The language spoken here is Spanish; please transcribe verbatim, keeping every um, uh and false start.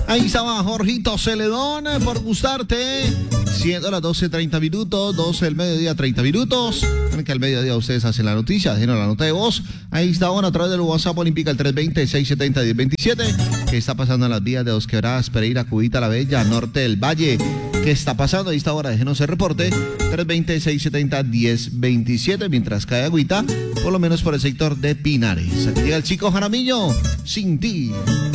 Ahí estaba Jorgito Celedón por gustarte. Siendo las doce treinta minutos, doce del mediodía, treinta minutos. Que al mediodía ustedes hacen la noticia, dejen la nota de voz. Ahí está, bueno, a través del WhatsApp Olímpica, el tres veinte, seiscientos setenta, diez veintisiete. ¿Qué está pasando en las vías de Dos Quebradas, Pereira, Cubita, La Bella, Norte del Valle? ¿Qué está pasando? Ahí está, ahora déjenos el reporte. tres veinte, seiscientos setenta, diez veintisiete. Mientras cae agüita, por lo menos por el sector de Pinares. Aquí llega el chico Jaramillo, Sin Ti.